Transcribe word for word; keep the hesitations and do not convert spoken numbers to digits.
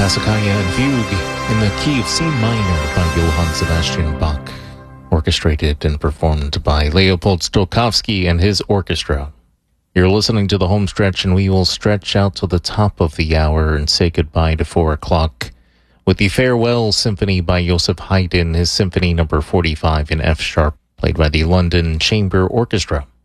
Passacaglia and Fugue in the key of C minor by Johann Sebastian Bach, orchestrated and performed by Leopold Stokowski and his orchestra. You're listening to the home stretch, and we will stretch out to the top of the hour and say goodbye to four o'clock with the Farewell Symphony by Joseph Haydn, his Symphony number forty-five in F sharp, played by the London Chamber Orchestra.